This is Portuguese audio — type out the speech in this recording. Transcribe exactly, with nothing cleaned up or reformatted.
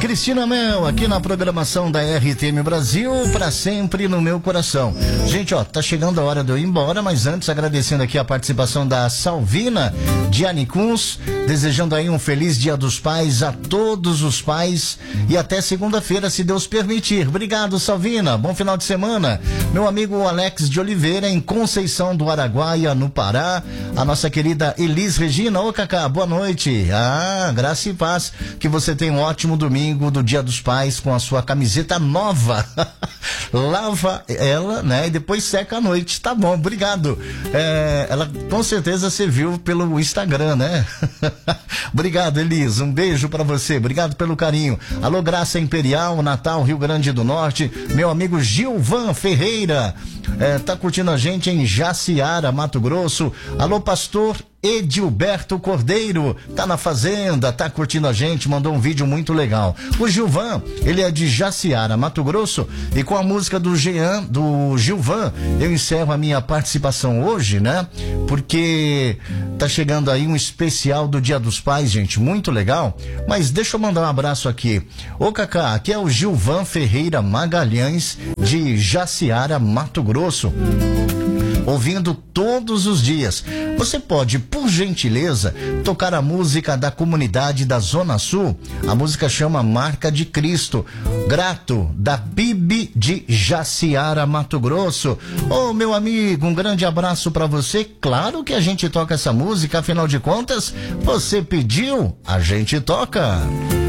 Cristina Mel, aqui na programação da R T M Brasil, pra sempre no meu coração. Gente, ó, tá chegando a hora de eu ir embora, mas antes agradecendo aqui a participação da Salvina de Anicuns, desejando aí um feliz Dia dos Pais a todos os pais e até segunda-feira, se Deus permitir. Obrigado, Salvina, bom final de semana. Meu amigo Alex de Oliveira, em Conceição do Araguaia, no Pará. A nossa querida Elis Regina, ô Cacá, boa noite. Ah, graça e paz, que você tenha um ótimo domingo do Dia dos Pais com a sua camiseta nova. Lava ela, né, e depois seca à noite, tá bom, obrigado. É, ela com certeza você viu pelo Instagram, né? Obrigado, Elis, um beijo pra você, obrigado pelo carinho. Alô, Graça Imperial, Natal, Rio Grande do Norte, meu amigo Gilvan Ferreira, é, tá curtindo a gente em Jaciara, Mato Grosso. Alô, pastor Edilberto Cordeiro, tá na fazenda, tá curtindo a gente, mandou um vídeo muito legal. O Gilvan, ele é de Jaciara, Mato Grosso, e com a música do Jean, do Gilvan, eu encerro a minha participação hoje, né? Porque tá chegando aí um especial do Dia dos Pais, gente, muito legal. Mas deixa eu mandar um abraço aqui. Ô Cacá, aqui é o Gilvan Ferreira Magalhães, de Jaciara, Mato Grosso, ouvindo todos os dias. Você pode, por gentileza, tocar a música da comunidade da Zona Sul? A música chama Marca de Cristo. Grato, da P I B de Jaciara, Mato Grosso. Ô, meu amigo, um grande abraço pra você. Claro que a gente toca essa música, afinal de contas, você pediu, a gente toca.